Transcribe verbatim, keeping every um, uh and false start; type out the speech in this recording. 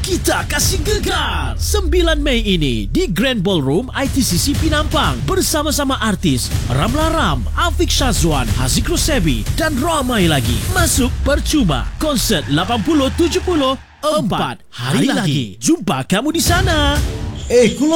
kita kasih gegar. sembilan Mei ini di Grand Ballroom I T C C Penampang bersama-sama artis Ramla Ram, Afiq Shazwan, Haziq Rosebi dan ramai lagi. Masuk percuma. Konsert lapan puluh tujuh puluh empat hari lagi. Jumpa kamu di sana. Eh,